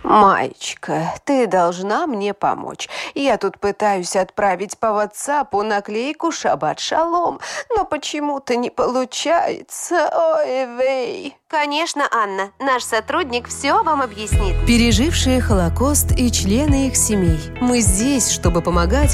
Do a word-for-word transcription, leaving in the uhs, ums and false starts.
Маечка, ты должна мне помочь. Я тут пытаюсь отправить по ватсапу наклейку «Шаббат шалом», но почему-то не получается. Ой, вей. Конечно, Анна, наш сотрудник все вам объяснит. Пережившие Холокост и члены их семей. Мы здесь, чтобы помогать